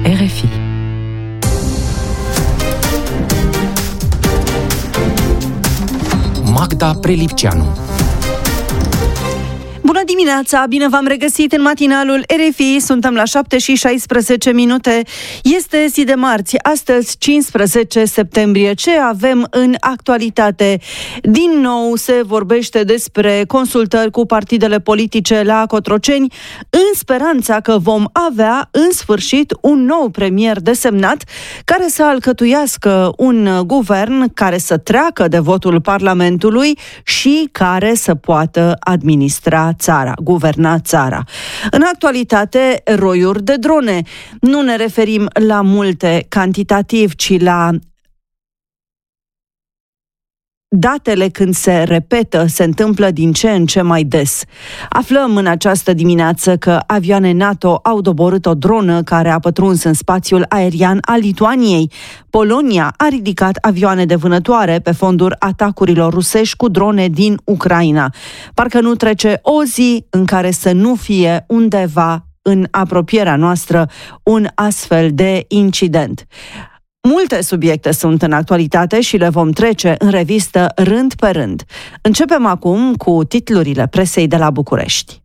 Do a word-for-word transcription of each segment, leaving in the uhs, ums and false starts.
R F I. Magda Prelipceanu. Bună dimineața! Bine v-am regăsit în matinalul R F I. Suntem la șapte și șaisprezece minute. Este zi de marți, astăzi cincisprezece septembrie. Ce avem în actualitate? Din nou se vorbește despre consultări cu partidele politice la Cotroceni, în speranța că vom avea în sfârșit un nou premier desemnat care să alcătuiască un guvern care să treacă de votul Parlamentului și care să poată administra țara, guverna țara. În actualitate, roiuri de drone. Nu ne referim la multe cantitativ, ci la datele când se repetă, se întâmplă din ce în ce mai des. Aflăm în această dimineață că avioane NATO au doborât o dronă care a pătruns în spațiul aerian al Lituaniei. Polonia a ridicat avioane de vânătoare pe fondul atacurilor rusești cu drone din Ucraina. Parcă nu trece o zi în care să nu fie undeva în apropierea noastră un astfel de incident. Multe subiecte sunt în actualitate și le vom trece în revistă rând pe rând. Începem acum cu titlurile presei de la București.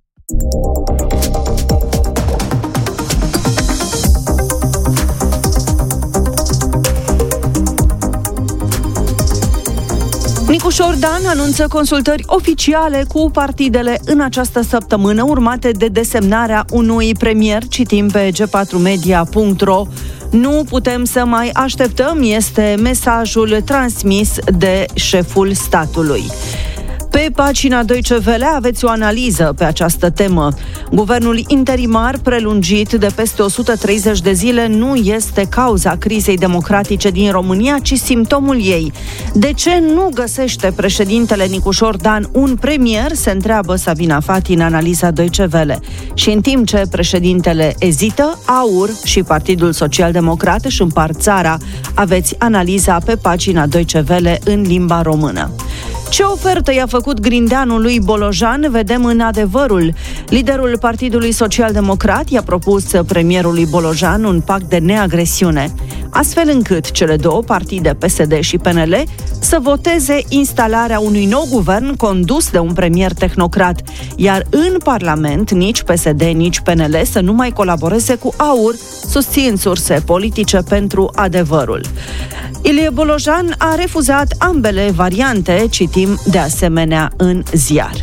Nicușor Dan anunță consultări oficiale cu partidele în această săptămână, urmate de desemnarea unui premier, citim pe g patru media punct ro. Nu putem să mai așteptăm, este mesajul transmis de șeful statului. Pe pagina Deutsche Welle aveți o analiză pe această temă. Guvernul interimar prelungit de peste o sută treizeci de zile nu este cauza crizei democratice din România, ci simptomul ei. De ce nu găsește președintele Nicușor Dan un premier, se întreabă Sabina Fati în analiza Deutsche Welle. Și în timp ce președintele ezită, A U R și Partidul Social Democrat își împart țara, aveți analiza pe pagina Deutsche Welle în limba română. Ce ofertă i-a făcut Grindeanu lui Bolojan, vedem în Adevărul. Liderul Partidului Social Democrat i-a propus premierului Bolojan un pact de neagresiune, astfel încât cele două partide, P S D și P N L, să voteze instalarea unui nou guvern condus de un premier tehnocrat, iar în Parlament nici P S D, nici P N L să nu mai colaboreze cu A U R, susțin surse politice pentru Adevărul. Ilie Bolojan a refuzat ambele variante, citim de asemenea în ziar.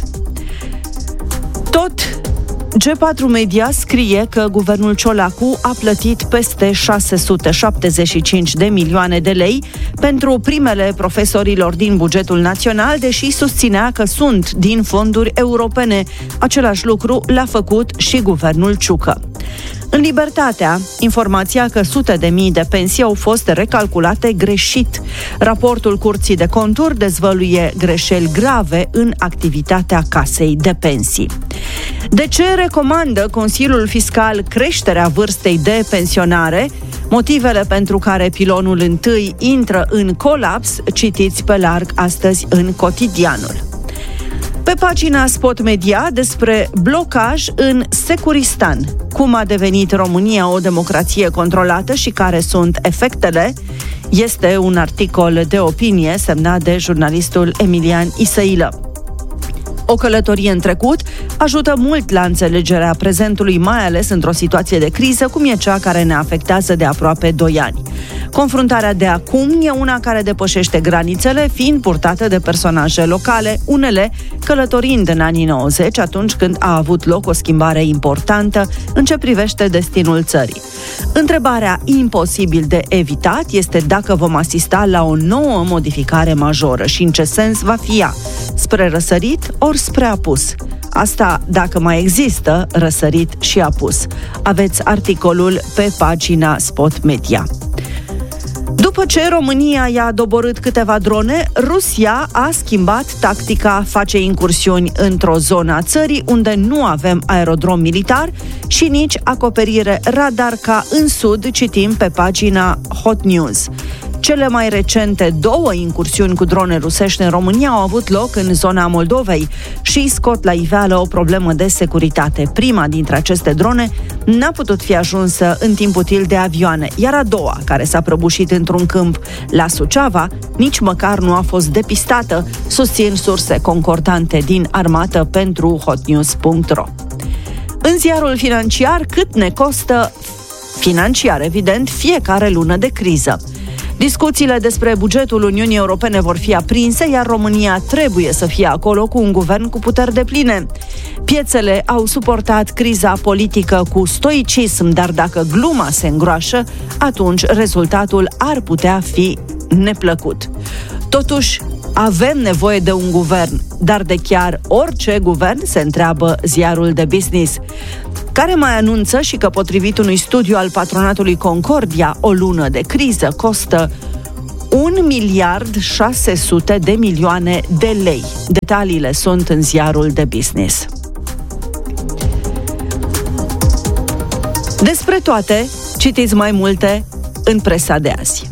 Tot G patru Media scrie că guvernul Ciolacu a plătit peste șase sute șaptezeci și cinci de milioane de lei pentru primele profesorilor din bugetul național, deși susținea că sunt din fonduri europene. Același lucru l-a făcut și guvernul Ciucă. În Libertatea, informația că sute de mii de pensii au fost recalculate greșit. Raportul Curții de Conturi dezvăluie greșeli grave în activitatea Casei de Pensii. De ce recomandă Consiliul Fiscal creșterea vârstei de pensionare? Motivele pentru care pilonul întâi intră în colaps, citiți pe larg astăzi în Cotidianul. Pe pagina Spot Media despre blocaj în Securistan, cum a devenit România o democrație controlată și care sunt efectele, este un articol de opinie semnat de jurnalistul Emilian Isăilă. O călătorie în trecut ajută mult la înțelegerea prezentului, mai ales într-o situație de criză, cum e cea care ne afectează de aproape doi ani. Confruntarea de acum e una care depășește granițele, fiind purtată de personaje locale, unele călătorind în anii nouăzeci, atunci când a avut loc o schimbare importantă în ce privește destinul țării. Întrebarea imposibil de evitat este dacă vom asista la o nouă modificare majoră și în ce sens va fi ea, spre răsărit ori spre apus. Asta dacă mai există răsărit și apus. Aveți articolul pe pagina Spot Media. După ce România i-a doborât câteva drone, Rusia a schimbat tactica, face incursiuni într-o zonă a țării unde nu avem aerodrom militar și nici acoperire radar ca în sud, citim pe pagina Hot News. Cele mai recente două incursiuni cu drone rusești în România au avut loc în zona Moldovei și scot la iveală o problemă de securitate. Prima dintre aceste drone n-a putut fi ajunsă în timp util de avioane, iar a doua, care s-a prăbușit într-un câmp la Suceava, nici măcar nu a fost depistată, susțin surse concordante din armată pentru hotnews punct ro. În ziarul financiar, cât ne costă financiar, evident, fiecare lună de criză. Discuțiile despre bugetul Uniunii Europene vor fi aprinse, iar România trebuie să fie acolo cu un guvern cu puteri depline. Piețele au suportat criza politică cu stoicism, dar dacă gluma se îngroașă, atunci rezultatul ar putea fi neplăcut. Totuși, avem nevoie de un guvern, dar de chiar orice guvern, se întreabă ziarul de Business, care mai anunță și că, potrivit unui studiu al patronatului Concordia, o lună de criză costă un miliard șase sute de milioane de lei. Detaliile sunt în ziarul de Business. Despre toate, citiți mai multe în presa de azi.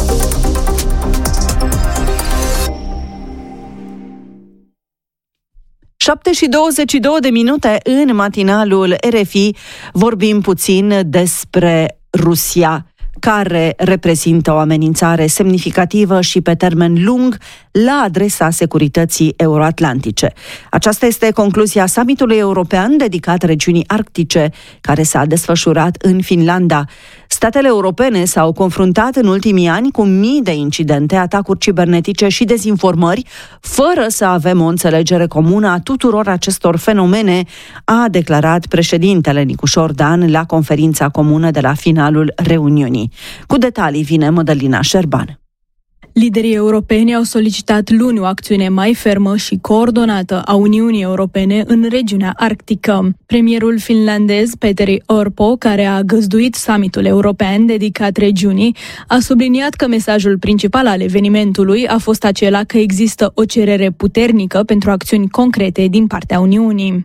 șapte și douăzeci și două de minute în matinalul R F I vorbim puțin despre Rusia, care reprezintă o amenințare semnificativă și pe termen lung la adresa securității euroatlantice. Aceasta este concluzia summitului european dedicat regiunii arctice, care s-a desfășurat în Finlanda. Statele europene s-au confruntat în ultimii ani cu mii de incidente, atacuri cibernetice și dezinformări, fără să avem o înțelegere comună a tuturor acestor fenomene, a declarat președintele Nicușor Dan la conferința comună de la finalul reuniunii. Cu detalii vine Mădălina Șerban. Liderii europeni au solicitat luni o acțiune mai fermă și coordonată a Uniunii Europene în regiunea arctică. Premierul finlandez Petteri Orpo, care a găzduit summitul european dedicat regiunii, a subliniat că mesajul principal al evenimentului a fost acela că există o cerere puternică pentru acțiuni concrete din partea Uniunii.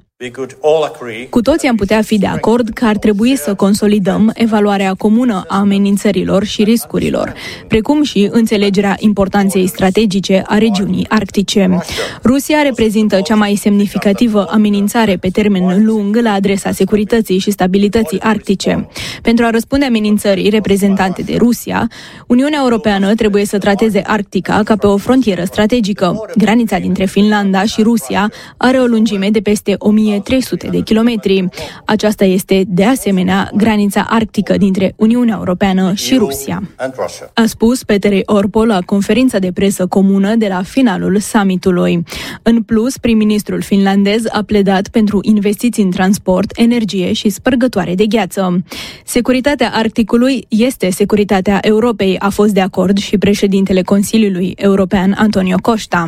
Cu toții am putea fi de acord că ar trebui să consolidăm evaluarea comună a amenințărilor și riscurilor, precum și înțelegerea importanței strategice a regiunii arctice. Rusia reprezintă cea mai semnificativă amenințare pe termen lung la adresa securității și stabilității arctice. Pentru a răspunde amenințării reprezentante de Rusia, Uniunea Europeană trebuie să trateze Arctica ca pe o frontieră strategică. Granița dintre Finlanda și Rusia are o lungime de peste o mie trei sute de kilometri. Aceasta este, de asemenea, granița arctică dintre Uniunea Europeană și Rusia. A spus Petteri Orpo la conferința de presă comună de la finalul summitului. În plus, prim-ministrul finlandez a pledat pentru investiții în transport, energie și spărgătoare de gheață. Securitatea Arcticului este securitatea Europei, a fost de acord și președintele Consiliului European Antonio Costa.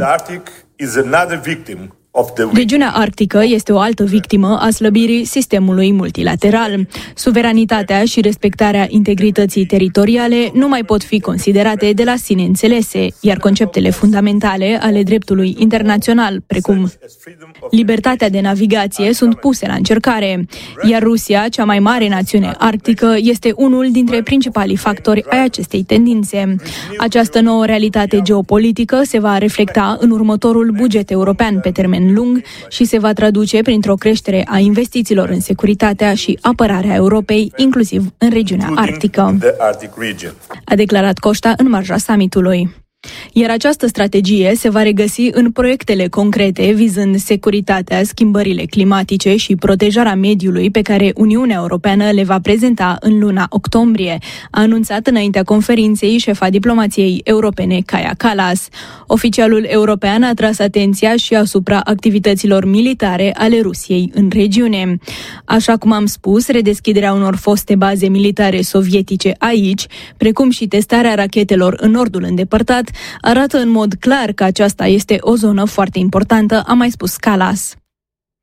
Regiunea arctică este o altă victimă a slăbirii sistemului multilateral. Suveranitatea și respectarea integrității teritoriale nu mai pot fi considerate de la sine înțelese, iar conceptele fundamentale ale dreptului internațional, precum libertatea de navigație, sunt puse la încercare. Iar Rusia, cea mai mare națiune arctică, este unul dintre principalii factori ai acestei tendințe. Această nouă realitate geopolitică se va reflecta în următorul buget european pe termen lung și se va traduce printr-o creștere a investițiilor în securitatea și apărarea Europei, inclusiv în regiunea arctică, a declarat Costa în marja summitului. Iar această strategie se va regăsi în proiectele concrete vizând securitatea, schimbările climatice și protejarea mediului pe care Uniunea Europeană le va prezenta în luna octombrie, a anunțat înaintea conferinței șefa diplomației europene Kaja Kallas. Oficialul european a tras atenția și asupra activităților militare ale Rusiei în regiune. Așa cum am spus, redeschiderea unor foste baze militare sovietice aici, precum și testarea rachetelor în nordul îndepărtat, arată în mod clar că aceasta este o zonă foarte importantă, a mai spus Kallas.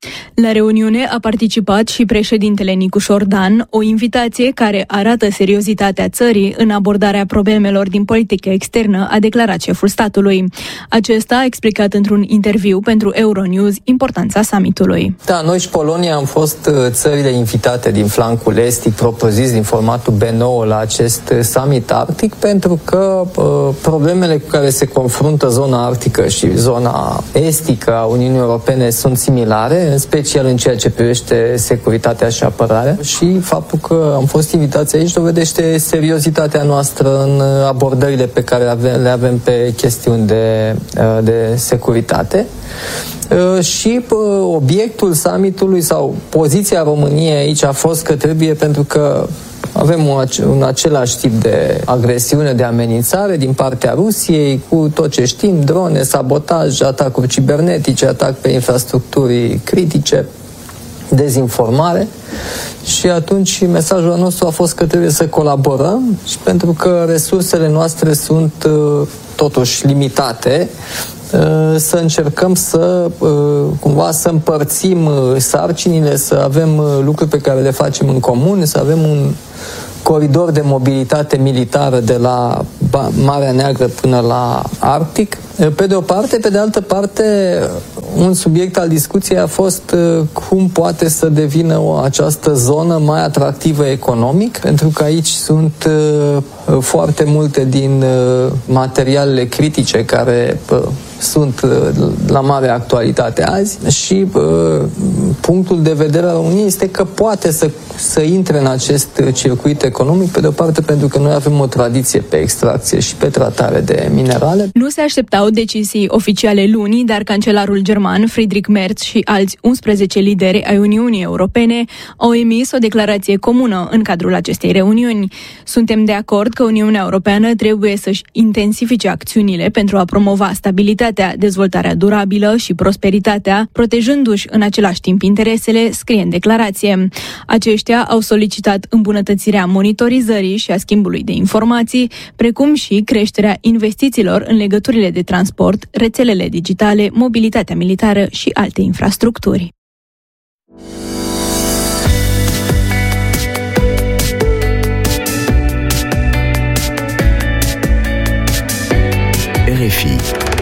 La reuniune a participat și președintele Nicu Șordan, o invitație care arată seriozitatea țării în abordarea problemelor din politică externă, a declarat șeful statului. Acesta a explicat într-un interviu pentru Euronews importanța summitului. Da, noi și Polonia am fost țările invitate din flancul estic, propoziți din formatul B nouă la acest summit arctic, pentru că uh, problemele cu care se confruntă zona arctică și zona estică a Uniunii Europene sunt similare, în special în ceea ce privește securitatea și apărarea, și faptul că am fost invitați aici dovedește seriozitatea noastră în abordările pe care le avem pe chestiuni de, de securitate. Și obiectul summitului sau poziția României aici a fost că trebuie, pentru că avem un, un același tip de agresiune, de amenințare din partea Rusiei, cu tot ce știm, drone, sabotaj, atacuri cibernetice, atac pe infrastructuri critice, dezinformare. Și atunci mesajul nostru a fost că trebuie să colaborăm, și pentru că resursele noastre sunt totuși limitate, să încercăm să cumva să împărțim sarcinile, să avem lucruri pe care le facem în comun, să avem un coridor de mobilitate militară de la Marea Neagră până la Arctic. Pe de o parte, pe de altă parte, un subiect al discuției a fost cum poate să devină o, această zonă mai atractivă economic, pentru că aici sunt foarte multe din materialele critice care sunt la mare actualitate azi, și uh, punctul de vedere al României este că poate să, să intre în acest circuit economic, pe de o parte pentru că noi avem o tradiție pe extracție și pe tratare de minerale. Nu se așteptau decizii oficiale luni, dar cancelarul german Friedrich Merz și alți unsprezece lideri ai Uniunii Europene au emis o declarație comună în cadrul acestei reuniuni. Suntem de acord că Uniunea Europeană trebuie să-și intensifice acțiunile pentru a promova stabilitatea, dezvoltarea durabilă și prosperitatea, protejându-și în același timp interesele, scrie în declarație. Aceștia au solicitat îmbunătățirea monitorizării și a schimbului de informații, precum și creșterea investițiilor în legăturile de transport, rețelele digitale, mobilitatea militară și alte infrastructuri. R F I